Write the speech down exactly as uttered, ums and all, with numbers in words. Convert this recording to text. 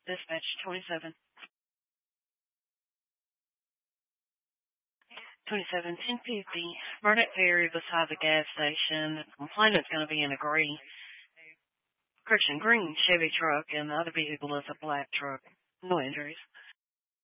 Dispatch twenty-seven. twenty-seven, ten fifty. Burnett Ferry beside the gas station. The complainant's going to be in a gray, correction, green Chevy truck, and the other vehicle is a black truck. No injuries.